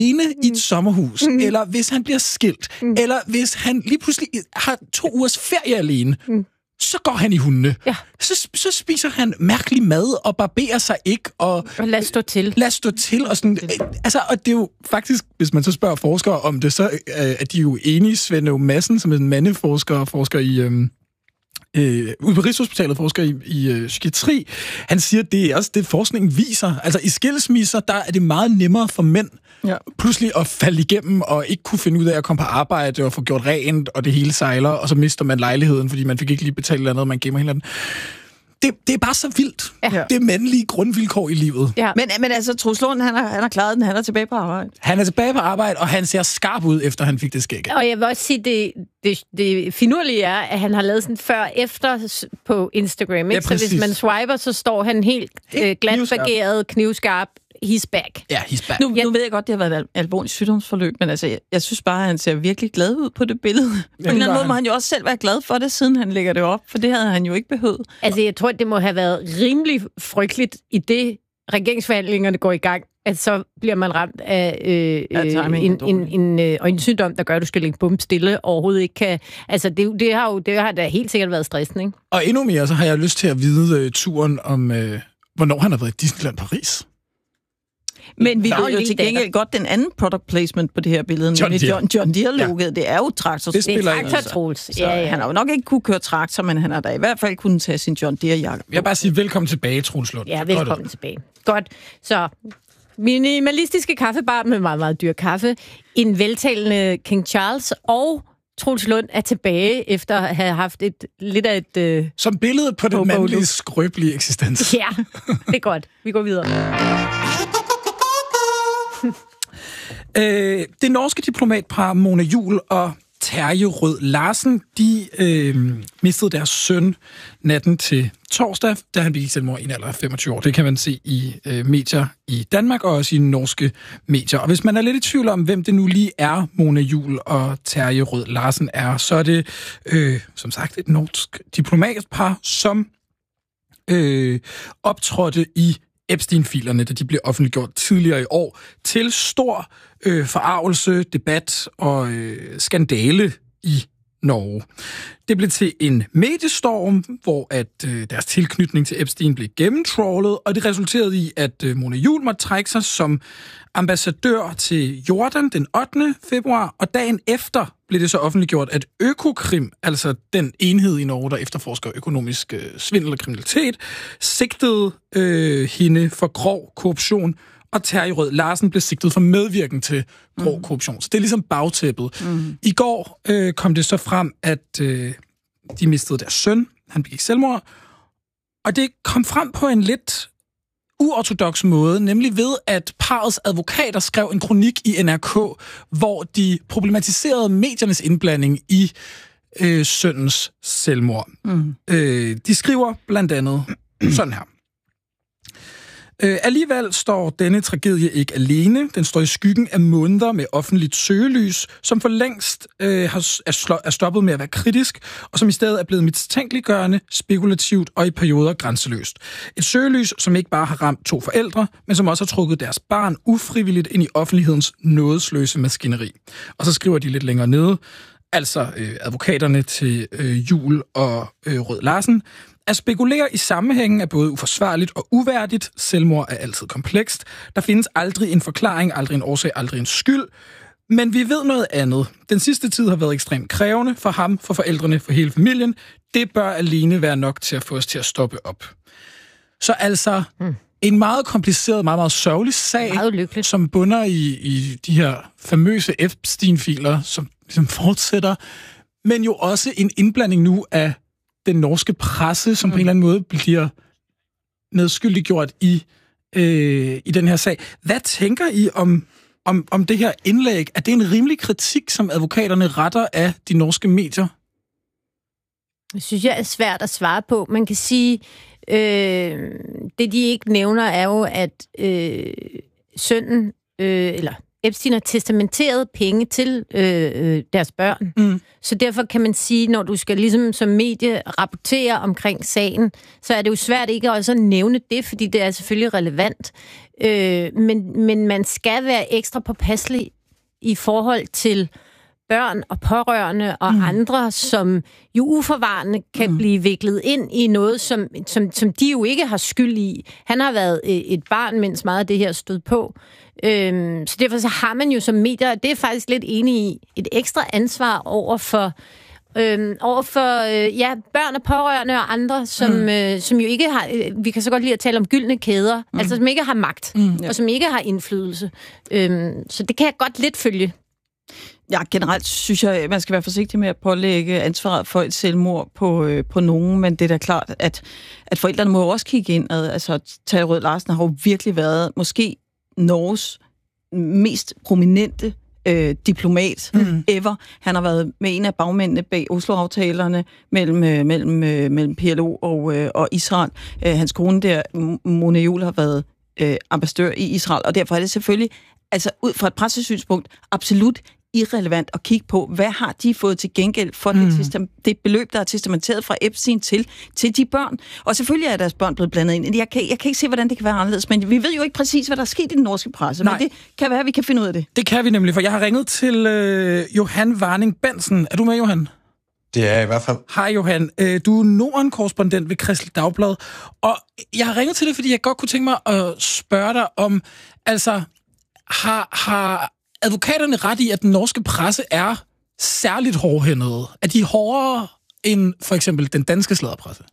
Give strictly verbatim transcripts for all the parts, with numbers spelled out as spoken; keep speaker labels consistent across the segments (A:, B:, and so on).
A: inde mm. i et sommerhus, mm. eller hvis han bliver skilt, mm. eller hvis han lige pludselig har to ugers ferie alene, mm. så går han i hundene. Ja. Så, så spiser han mærkelig mad og barberer sig ikke. Og,
B: og lad stå til.
A: Lad stå til. Og, sådan, altså, og det er jo faktisk, hvis man så spørger forskere om det, så er de jo enige. Svend Madsen, som er en mandeforsker, forsker i... Øhm, Øh, ude på Rigshospitalet, forsker i, i øh, psykiatri, han siger, at det er også det, forskningen viser. Altså i skilsmisser, der er det meget nemmere for mænd ja. pludselig at falde igennem og ikke kunne finde ud af at komme på arbejde og få gjort rent, og det hele sejler, og så mister man lejligheden, fordi man fik ikke lige betalt noget, man gemmer hinanden. Det, det er bare så vildt. Ja. Det er mandlige grundvilkår i livet.
C: Ja. Men, men altså, Troels Lund, han har, han har klaret den. Han er tilbage på arbejde.
A: Han er tilbage på arbejde, og han ser skarp ud, efter han fik det skæg.
B: Og jeg vil også sige, det, det, det finurlige er, at han har lavet sådan før-efter på Instagram. Ikke? Ja, så hvis man swiper, så står han helt øh, glatbageret, knivskarp. He's back.
A: Ja, he's back.
C: Nu, nu ved jeg godt, det har været et alvorligt sygdomsforløb, men altså, jeg, jeg synes bare, at han ser virkelig glad ud på det billede. Ja, på en eller anden måde må han jo også selv være glad for det, siden han lægger det op, for det havde han jo ikke behøvet.
B: Altså, jeg tror, det må have været rimelig frygteligt i det, regeringsforhandlingerne går i gang, at så bliver man ramt af øh, ja, en, en, en, en, øh, en sygdom, der gør, at du skal ligge bum stille, overhovedet ikke kan... Altså, det, det har jo det har da helt sikkert været stressende, ikke?
A: Og endnu mere, så har jeg lyst til at vide uh, turen om, uh, hvornår han har været i Disneyland Paris.
C: Men vi ved jo til gengæld godt den anden product placement på det her billede,
A: John
C: nemlig John, John Deere-logoet. Ja. Det er jo traktor.
A: Det
B: er traktor-Troels.
C: Ja, ja. Han har jo nok ikke kunne køre traktor, men han har da i hvert fald kunnet tage sin John Deere-jakke.
A: Jeg vil bare sige velkommen tilbage, Troels Lund.
B: Ja, velkommen godt tilbage. Godt. Så minimalistiske kaffebar med meget, meget dyr kaffe. En veltalende King Charles og Troels Lund er tilbage efter at have haft et lidt af et... Øh,
A: Som billede på den mandlige skrøbelige eksistens.
B: Ja, det er godt. Vi går videre.
A: øh, det norske diplomatpar Mona Juul og Terje Rød Larsen, de øh, mistede deres søn natten til torsdag, da han blev selvmord i en alder af femogtyve år. Det kan man se i øh, medier i Danmark og også i norske medier. Og hvis man er lidt i tvivl om, hvem det nu lige er, Mona Juul og Terje Rød Larsen er, så er det øh, som sagt et norsk diplomatpar, som øh, optrådte i Epstein-filerne, da de blev offentliggjort tidligere i år, til stor øh, forarvelse, debat og øh, skandale i Norge. Det blev til en mediestorm, hvor at øh, deres tilknytning til Epstein blev gennemtrawlet, og det resulterede i, at øh, Mona Juul måtte trække sig som ambassadør til Jordan den ottende februar, og dagen efter blev det så offentliggjort, at Økokrim, altså den enhed i Norge, der efterforsker økonomisk øh, svindel og kriminalitet, sigtede øh, hende for grov korruption, og Terje Rød Larsen blev sigtet for medvirken til grov mm. korruption. Så det er ligesom bagtæppet. Mm. I går øh, kom det så frem, at øh, de mistede deres søn. Han begik selvmord. Og det kom frem på en lidt uortodoks måde, nemlig ved, at parrets advokater skrev en kronik i N R K, hvor de problematiserede mediernes indblanding i øh, sønnens selvmord. Mm. Øh, de skriver blandt andet sådan her. Øh, alligevel står denne tragedie ikke alene. Den står i skyggen af måneder med offentligt søgelys, som for længst øh, har, er, slå, er stoppet med at være kritisk, og som i stedet er blevet mistænkeliggørende, spekulativt og i perioder grænseløst. Et søgelys, som ikke bare har ramt to forældre, men som også har trukket deres barn ufrivilligt ind i offentlighedens nådesløse maskineri. Og så skriver de lidt længere nede, altså øh, advokaterne til øh, Juul og øh, Rød Larsen. At spekulere i sammenhængen er både uforsvarligt og uværdigt. Selvmord er altid komplekst. Der findes aldrig en forklaring, aldrig en årsag, aldrig en skyld. Men vi ved noget andet. Den sidste tid har været ekstremt krævende for ham, for forældrene, for hele familien. Det bør alene være nok til at få os til at stoppe op. Så altså hmm. en meget kompliceret, meget, meget sørgelig sag,
B: meget
A: som bunder i, i de her famøse Epstein-filer, som, som fortsætter, men jo også en indblanding nu af den norske presse, som mm. på en eller anden måde bliver medskyldiggjort i, øh, i den her sag. Hvad tænker I om, om, om det her indlæg? Er det en rimelig kritik, som advokaterne retter af de norske medier?
B: Det synes jeg er svært at svare på. Man kan sige, øh, det de ikke nævner er jo, at øh, sønnen, øh, eller Epstein har testamenteret penge til øh, deres børn. Mm. Så derfor kan man sige, når du skal ligesom som medie rapportere omkring sagen, så er det jo svært ikke også at nævne det, fordi det er selvfølgelig relevant. Øh, men, men man skal være ekstra påpasselig i forhold til børn og pårørende og mm. andre, som jo uforvarende kan mm. blive viklet ind i noget, som, som, som de jo ikke har skyld i. Han har været et barn, mens meget af det her stod på. Øhm, så derfor så har man jo som medier, det er faktisk lidt enig i, et ekstra ansvar over for, øhm, over for øh, ja, børn og pårørende og andre, som, mm. øh, som jo ikke har, øh, vi kan så godt lide at tale om gyldne kæder, mm. altså som ikke har magt, mm, ja. og som ikke har indflydelse. Øhm, så det kan jeg godt lidt følge.
C: Ja, generelt synes jeg, at man skal være forsigtig med at pålægge ansvaret for et selvmord på, øh, på nogen, men det er da klart, at, at forældrene må også kigge ind. Altså, Terje Rød Larsen har jo virkelig været måske Norges mest prominente øh, diplomat mm. ever. Han har været med en af bagmændene bag Oslo-aftalerne mellem, øh, mellem, øh, mellem P L O og, øh, og Israel. Øh, hans kone der, Mona Juul, har været øh, ambassadør i Israel, og derfor er det selvfølgelig, altså ud fra et pressesynspunkt, absolut irrelevant at kigge på, hvad har de fået til gengæld for mm. det, det beløb, der er testamenteret fra Epstein til, til de børn. Og selvfølgelig er deres børn blevet blandet ind. Jeg kan, jeg kan ikke se, hvordan det kan være anderledes, men vi ved jo ikke præcis, hvad der er sket i den norske presse. Nej. Men det kan være, at vi kan finde ud af det.
A: Det kan vi nemlig, for jeg har ringet til øh, Johan Warning Bensen. Er du med, Johan?
D: Det er i hvert fald.
A: Hej Johan, du er Norden-korrespondent ved Kristeligt Dagblad, og jeg har ringet til dig, fordi jeg godt kunne tænke mig at spørge dig om, altså, har, har advokaterne ret i, at den norske presse er særligt hårdhændede? Er de hårdere end for eksempel den danske sladderpresse?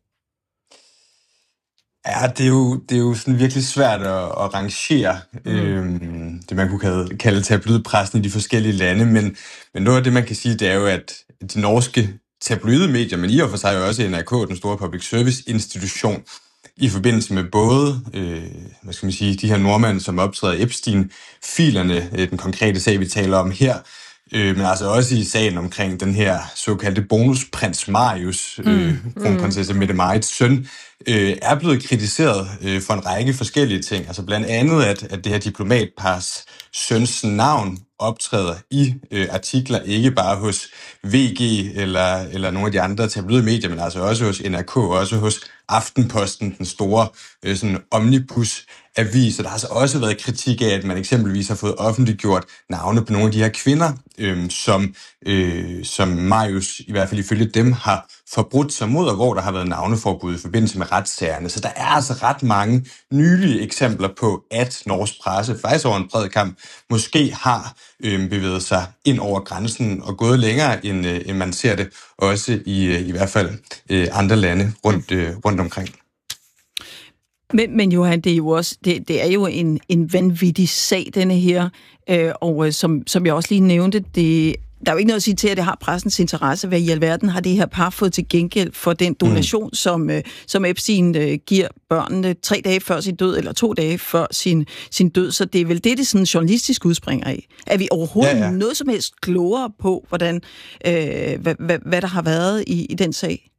D: Ja, det er jo, det er jo sådan virkelig svært at, at rangere mm. øhm, det, man kunne kalde, kalde tabloidpressen i de forskellige lande, men, men noget af det, man kan sige, det er jo, at de norske tabloidmedier, men i og for sig jo også N R K, den store public service institution, i forbindelse med både, øh, hvad skal man sige, de her nordmænd, som optræder Epstein-filerne, øh, den konkrete sag, vi taler om her, øh, men altså også i sagen omkring den her såkaldte bonusprins Marius, øh, mm. kronprinsesse Mette-Marits søn, øh, er blevet kritiseret øh, for en række forskellige ting. Altså blandt andet, at, at det her diplomatpars søns navn optræder i øh, artikler, ikke bare hos V G eller, eller nogle af de andre tabloidmedier, men altså også hos N R K, også hos Aftenposten, den store øh, sådan omnibus-avis. Og der har altså også været kritik af, at man eksempelvis har fået offentliggjort navne på nogle af de her kvinder, øh, som, øh, som Marius, i hvert fald ifølge dem, har forbrudt sig mod, og hvor der har været navneforbud i forbindelse med retssagerne. Så der er altså ret mange nylige eksempler på, at norsk presse, faktisk over en bred kamp, måske har øh, bevæget sig ind over grænsen og gået længere, end, øh, end man ser det, også i, øh, i hvert fald øh, andre lande rundt, øh, rundt omkring.
C: Men, men Johan, det er jo også det, det er jo en, en vanvittig sag, denne her, øh, og øh, som, som jeg også lige nævnte, det der er jo ikke noget at sige til, at det har pressens interesse. Hvad i alverden har det her par fået til gengæld for den donation, mm. som, øh, som Epstein øh, giver børnene tre dage før sin død, eller to dage før sin, sin død. Så det er vel det, det sådan journalistisk udspringer af. Er vi overhovedet ja, ja. noget som helst klogere på, hvordan, øh, hvad, hvad, hvad der har været i, i den sag?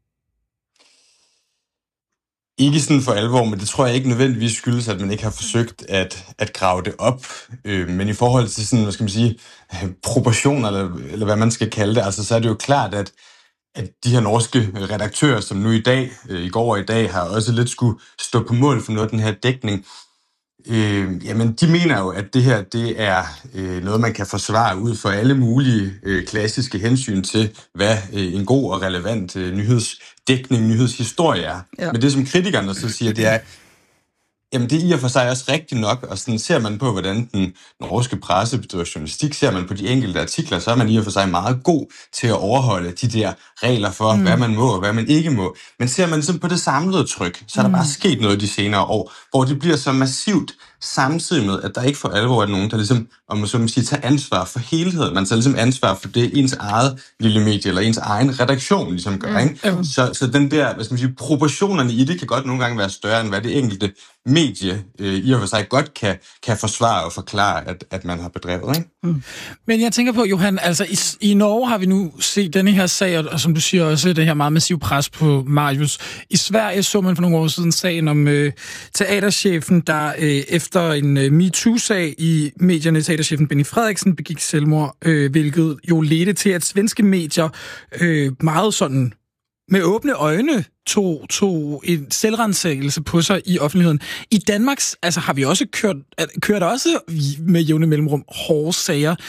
D: Ikke sådan for alvor, men det tror jeg ikke nødvendigvis skyldes, at man ikke har forsøgt at, at grave det op. Øh, men i forhold til sådan, hvad skal man sige, proportioner, eller, eller hvad man skal kalde det, altså så er det jo klart, at, at de her norske redaktører, som nu i dag, øh, i går og i dag, har også lidt skulle stå på mål for noget af den her dækning, Øh, jamen, de mener jo, at det her, det er øh, noget, man kan forsvare ud for alle mulige øh, klassiske hensyn til, hvad øh, en god og relevant øh, nyhedsdækning, nyhedshistorie er. Ja. Men det, som kritikerne så siger, det er, jamen, det er i og for sig også rigtigt nok, og sådan ser man på, hvordan den norske presse bedriver journalistik, ser man på de enkelte artikler, så er man i og for sig meget god til at overholde de der regler for, mm. hvad man må og hvad man ikke må. Men ser man sådan på det samlede tryk, så er der mm. bare sket noget de senere år, hvor det bliver så massivt, samtidig med, at der ikke for alvor er nogen, der ligesom, om man så må sige, tager ansvar for helheden. Man tager ligesom ansvar for det, ens eget lille medie, eller ens egen redaktion ligesom gør, ikke? Mm. Så, så den der, hvad skal man sige, proportionerne i det kan godt nogle gange være større, end hvad det enkelte medie øh, i og for sig godt kan, kan forsvare og forklare, at, at man har bedrevet, ikke?
A: Mm. Men jeg tænker på, Johan, altså i, i Norge har vi nu set denne her sag, og, og som du siger også, det her meget massiv pres på Marius. I Sverige så man for nogle år siden sagen om øh, teaterchefen, der øh, efter en øh, MeToo-sag i medierne, teaterchefen Benny Frederiksen begik selvmord, øh, hvilket jo ledte til, at svenske medier øh, meget sådan med åbne øjne tog, tog en selvrensagelse på sig i offentligheden. I Danmark altså, har vi også kørt, kørt også med jævne mellemrum hårde sager